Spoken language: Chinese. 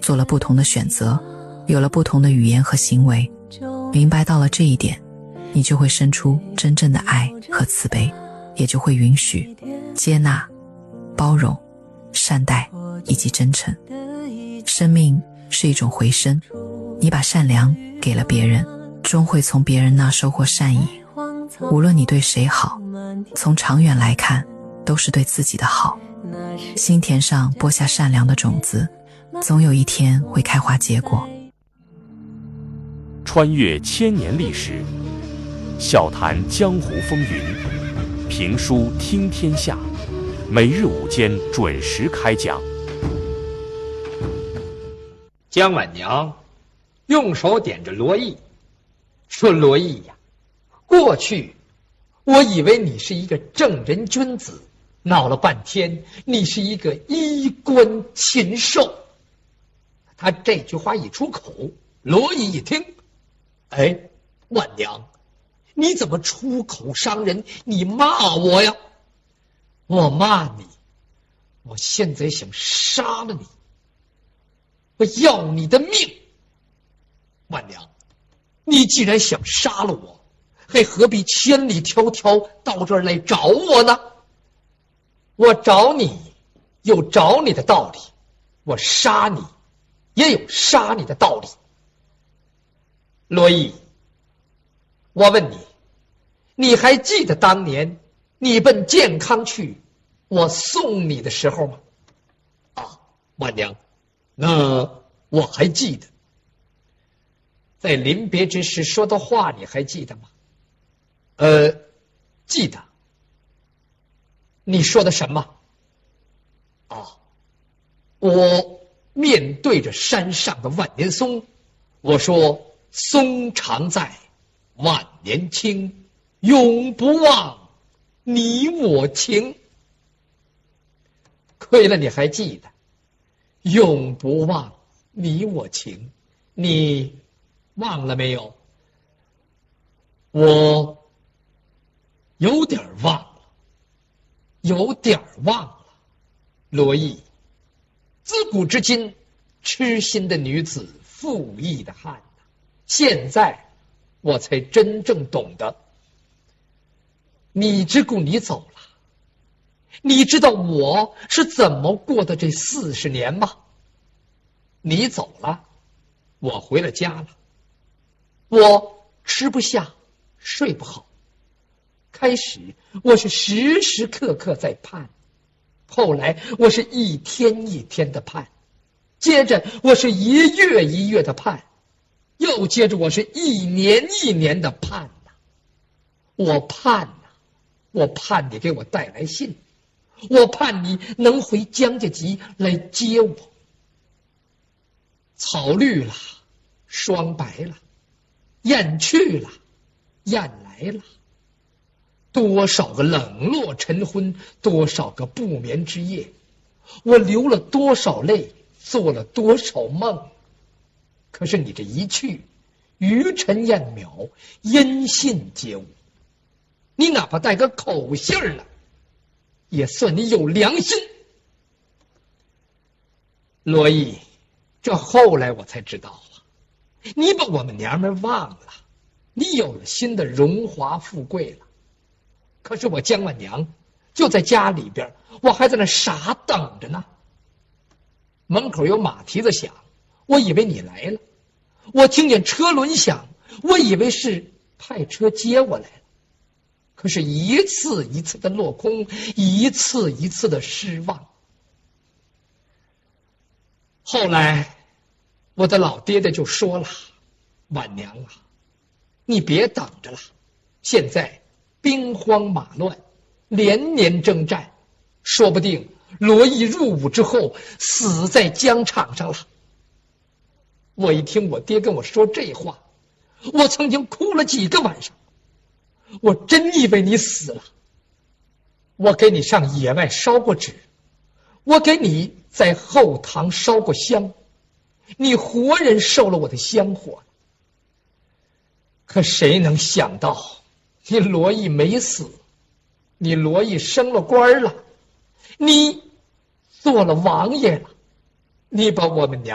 做了不同的选择，有了不同的语言和行为。明白到了这一点，你就会生出真正的爱和慈悲，也就会允许、接纳、包容、善待以及真诚。生命是一种回声，你把善良给了别人，终会从别人那收获善意。无论你对谁好，从长远来看都是对自己的好。心田上播下善良的种子，总有一天会开花结果。 穿越千年历史，笑谈江湖风云，评书听天下，每日午间准时开讲。 江晚娘用手点着罗毅，说：“罗毅呀，过去我以为你是一个正人君子，闹了半天你是一个衣冠禽兽。”他这句话一出口，罗毅一听，哎，晚娘，你怎么出口伤人？你骂我呀？我骂你，我现在想杀了你，我要你的命。晚娘，你既然想杀了我，还何必千里迢迢到这儿来找我呢？我找你有找你的道理，我杀你也有杀你的道理。罗毅，我问你，你还记得当年你奔健康去，我送你的时候吗？啊，晚娘，那我还记得。在临别之时说的话你还记得吗？记得。你说的什么？啊，我面对着山上的万年松，我说：松常在，万年青，永不忘你我情。亏了你还记得，永不忘你我情，你忘了没有？我有点忘了，有点忘了。罗毅，自古至今，痴心的女子，负义的汉。现在我才真正懂得，你之故你走了，你知道我是怎么过的这40年吗？你走了，我回了家了，我吃不下睡不好，开始我是时时刻刻在盼，后来我是一天一天的盼，接着我是一月一月的盼，又接着我是一年一年的盼呐。我盼呐，我盼你给我带来信，我盼你能回江家集来接我。草绿了，霜白了，雁去了，雁来了。多少个冷落晨昏，多少个不眠之夜，我流了多少泪，做了多少梦。可是你这一去，余尘燕渺，音信皆无。你哪怕带个口信儿呢，也算你有良心。罗毅，这后来我才知道啊，你把我们娘们忘了，你有了新的荣华富贵了。可是我江万娘就在家里边，我还在那傻等着呢。门口有马蹄子响，我以为你来了，我听见车轮响，我以为是派车接我来了。可是一次一次的落空，一次一次的失望。后来我的老爹爹就说了：晚娘啊，你别等着了，现在兵荒马乱，连年征战，说不定罗毅入伍之后死在疆场上了。我一听我爹跟我说这话，我曾经哭了几个晚上，我真以为你死了。我给你上野外烧过纸，我给你在后堂烧过香，你活人受了我的香火。可谁能想到你罗毅没死，你罗毅升了官了，你做了王爷了，你把我们娘